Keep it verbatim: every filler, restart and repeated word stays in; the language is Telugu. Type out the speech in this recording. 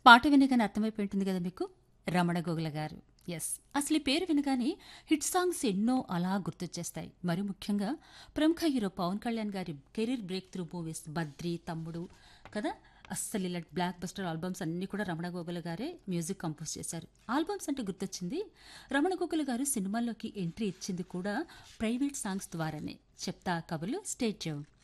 పాట వినగానే అర్థమైపోయి ఉంటుంది కదా మీకు, రమణ గోగుల గారు. ఎస్, అసలు ఈ పేరు వినగానే హిట్ సాంగ్స్ ఎన్నో అలా గుర్తొచ్చేస్తాయి. మరి ముఖ్యంగా ప్రముఖ హీరో పవన్ కళ్యాణ్ గారి career break through movies Badri, తమ్ముడు కదా. అస్సలు ఇలాంటి బ్లాక్ బస్టర్ ఆల్బమ్స్ అన్నీ కూడా రమణ గోగుల గారే మ్యూజిక్ కంపోజ్ చేశారు. ఆల్బమ్స్ అంటే గుర్తొచ్చింది, రమణ గోగుల గారు సినిమాల్లోకి ఎంట్రీ ఇచ్చింది కూడా ప్రైవేట్ సాంగ్స్ ద్వారానే. చెప్తా కబులు, స్టే ట్యూన్.